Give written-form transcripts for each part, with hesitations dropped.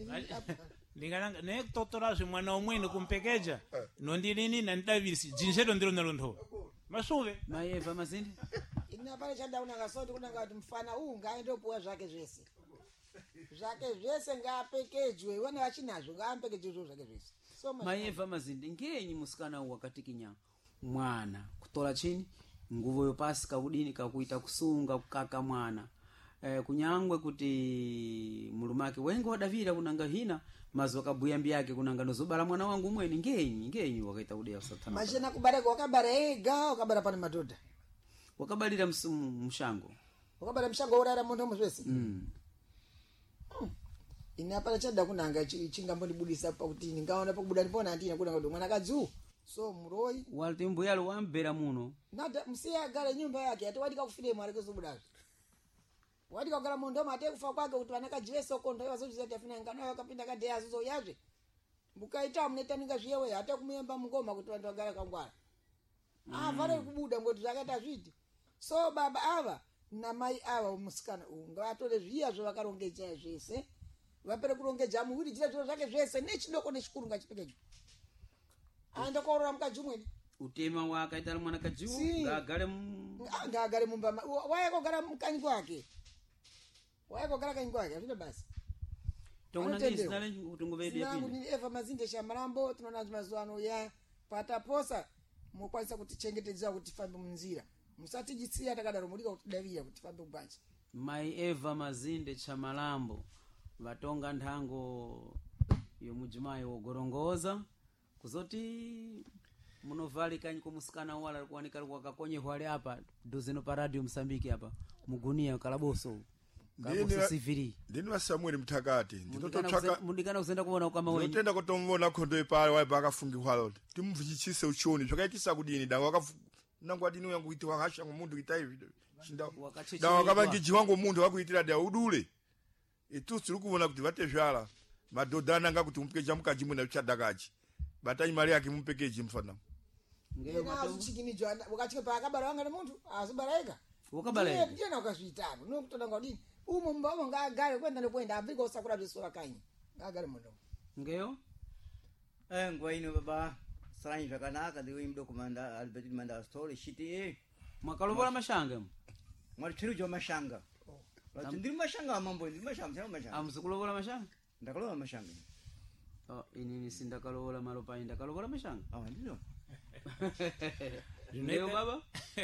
ndingananga ne totorazo mwana umwene kumpekeja nondilini na ndavisi jinseto ndilo nalontho masuve mayeva mazindi ina pale chanda unanga soti kunanga kuti mfana huu ngaende puwa zvake zvese ngapekejwe wona wachinazo ngampekejwe zvake zvese so mayeva mazindi ngenyi musikana wakatikinya mwana kutola chini nguvo yopasi kakudini kakuita kusunga kukaka mwana kunyangwe kuti mulumake wengi wadavira kunanga hina mazo kabuya mbiyake kunanga nozobala mwana wangu mweni ngenyi wakaita udea satana machena kubareka wakabara ega wakabara pane madhodha wakabalira mshango wakabara mshango urara muntu muzvese ina pala chada kunanga chingambonibudisa pakuti ningaona pakubuda ndipona andina kunanga kuti mwana kadzu so muroi walti mbuyalo wambera muno nada msiya agara nyumba yake ati wadika kufiremo ari kuzobudazo wadika kugara mundu mate kufa kwake kuti vanaka jireso kondo vazoziza tafina ngana wakapinda kadhe azuzo yazve mukaita muneta ninga zviyewe hata kumuyemba mungoma kuti vantu vagara kangwara vale kubuda ngoti zvakaita zviti so baba ava namai ava musikana ngavatore zviya zvavakarongeja zvese vapere kurongeja muwiri jira zviro zvake zvese nechidoko nechikuru ngachipekejo aenda korora mukadzi umweni utema wakaita mwana kadzi ngagare mumba wayakogara mukanyi kwake kanyi kwake azvino basi tounangezinalekutunguvedepini eva mazinde shamarambo tinoona mazuva ano ya pataposa mukwanisa kuti chengetedza kuti fambe munzira musatijisiya takadaro mudika kutidavira kuti fambe kubanja mai eva mazinde chamalambo vatonga nthango yomudzimayi wogorongoza kuzoti munovalika nyiko musikana wala kuwanika wakakonyehwale apa dozeno pa radio Msambiki apa mugunia kalaboso kaboso siviri ndini wa Samuel Mtakati ndinototsaka mundikana kuzenda kuona kama wewe ndotenda kutomona khondo ipale wa bakafungi hwalo timvuchise uchoni zvakaitisa kudini danga nangwa dini yangu kuiti wakasha mundu ita hivi shinda dawa kabangi wangu mundu wakuitira da udule itutsi rukubona kuti vatezvala madodana ngakuti umpekeja mukaji mwena uchadakaji batanyi mali yake mumpekeji mfana ngeo mato chikini jwana wakati pa akabara wanga mundu azibaraika wakabara jena ukazvitano no kutoda ngodini umo mbabo ngagare kwenda nokwenda avika usakura zvisora kanyi ngagare mundu ngeo ngwa ino baba saranyi zvakanaka ndiwe mdokumanda Albert Manda story shiti mwakalobola mashanga mwali chiru jo mashanga ndiri mashanga mambo ndiri mashanga amsikulobola mashanga ndakalobola mashanga inini sindakalobola malopa ndakalobola mashanga ndilo Ndio baba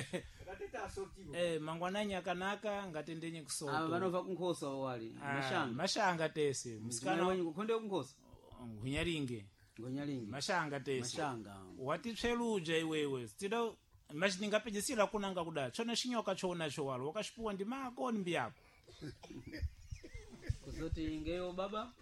mangwananya kanaka ngatendenye kusoto vanova kunkhosa wali mashanga tese musikana wenye kukhonde kunkhosa ngunyalinge mashanga tese mashanga watipseluja iwewe stida machininga pejisira kunanga kuda chona shinyoka chona chowalo wakashipuwa ndi mako nimbi yako kuzoti ngeo baba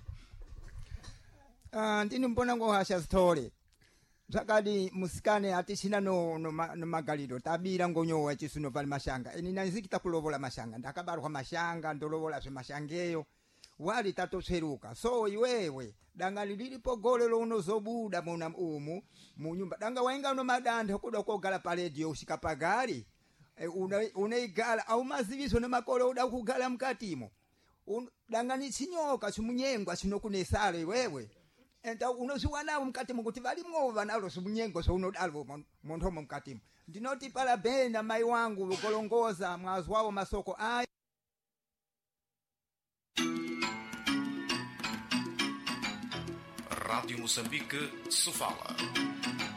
ndini mbona ngohasha story zakadi musikane atishina no magaliro tabira ngonyowa chisuno pali mashanga eni nanzikita kulovola mashanga ndakabarwa mashanga ndolovola zve mashangeyo wali tatotseruka so iwewe danga lilipo golelo unozobuda muna munyumba danga wainga no madande kuda kogala pa radio ushika pagari unaigala au maziviso nemakolo uda kugala mkatimo danga ni chinyoka chimunyengwa chinokunesale wewe enta unoziwa nawo mkati mukuti valimova nalo simunyengo so unodalvo monthomo mkatimo ndinoti pala bena mai wangu ukolongoza mwazi wawo masoko ayi Rádio Moçambique, Sofala.